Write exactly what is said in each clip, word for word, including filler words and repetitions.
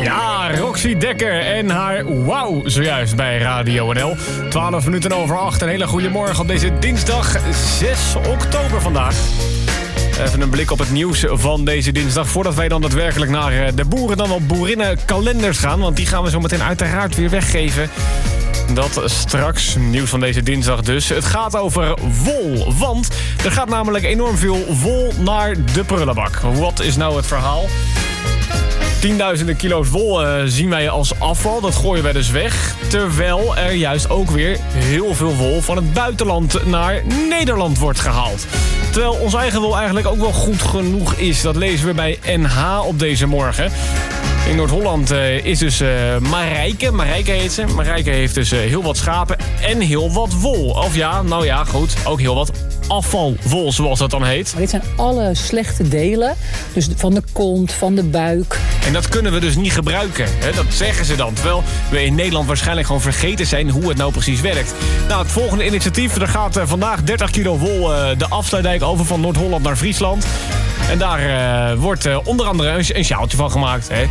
Ja, Roxy Dekker en haar wauw zojuist bij Radio N L. twaalf minuten over acht. Een hele goede morgen op deze dinsdag zes oktober vandaag. Even een blik op het nieuws van deze dinsdag. Voordat wij dan daadwerkelijk naar de boeren dan wel boerinnenkalenders gaan. Want die gaan we zo meteen uiteraard weer weggeven. Dat straks, nieuws van deze dinsdag dus. Het gaat over wol, want er gaat namelijk enorm veel wol naar de prullenbak. Wat is nou het verhaal? Tienduizenden kilo's wol uh, zien wij als afval, dat gooien wij dus weg. Terwijl er juist ook weer heel veel wol van het buitenland naar Nederland wordt gehaald. Terwijl ons eigen wol eigenlijk ook wel goed genoeg is. Dat lezen we bij N H op deze morgen. In Noord-Holland uh, is dus uh, Marijke. Marijke heet ze. Marijke heeft dus uh, heel wat schapen en heel wat wol. Of ja, nou ja, goed. Ook heel wat afvalwol, zoals dat dan heet. Maar dit zijn alle slechte delen. Dus van de kont, van de buik. En dat kunnen we dus niet gebruiken. Hè? Dat zeggen ze dan. Terwijl we in Nederland waarschijnlijk gewoon vergeten zijn hoe het nou precies werkt. Nou, het volgende initiatief. Er gaat uh, vandaag dertig kilo wol uh, de afsluitdijk over van Noord-Holland naar Friesland. En daar uh, wordt uh, onder andere een, een sjaaltje van gemaakt. Hè?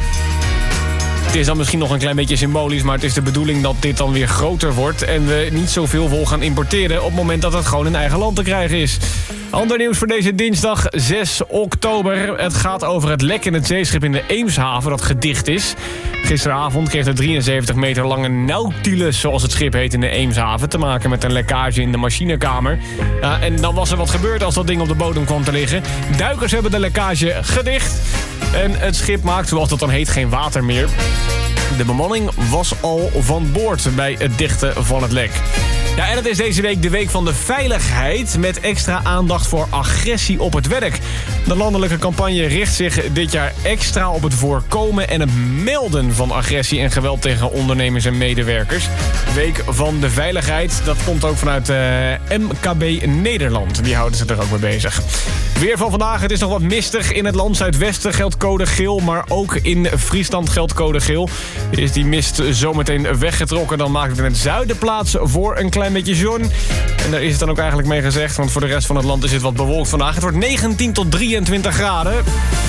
Het is dan misschien nog een klein beetje symbolisch, maar het is de bedoeling dat dit dan weer groter wordt en we niet zoveel wol gaan importeren op het moment dat het gewoon in eigen land te krijgen is. Ander nieuws voor deze dinsdag zes oktober. Het gaat over het lek in het zeeschip in de Eemshaven dat gedicht is. Gisteravond kreeg de drieënzeventig meter lange Nautilus, zoals het schip heet in de Eemshaven, te maken met een lekkage in de machinekamer. Ja, en dan was er wat gebeurd als dat ding op de bodem kwam te liggen. Duikers hebben de lekkage gedicht. En het schip maakt, zoals dat dan heet, geen water meer. De bemanning was al van boord bij het dichten van het lek. Ja, en het is deze week de week van de veiligheid met extra aandacht voor agressie op het werk. De landelijke campagne richt zich dit jaar extra op het voorkomen en het melden van agressie en geweld tegen ondernemers en medewerkers. Week van de veiligheid, dat komt ook vanuit uh, M K B Nederland. Die houden zich er ook mee bezig. Weer van vandaag, het is nog wat mistig. In het land Zuidwesten geldt code geel, maar ook in Friesland geldt code geel. Is die mist zometeen weggetrokken, dan maakt het in het zuiden plaats voor een klein beetje zon. En daar is het dan ook eigenlijk mee gezegd, want voor de rest van het land is het wat bewolkt vandaag. Het wordt negentien tot drieëntwintig graden.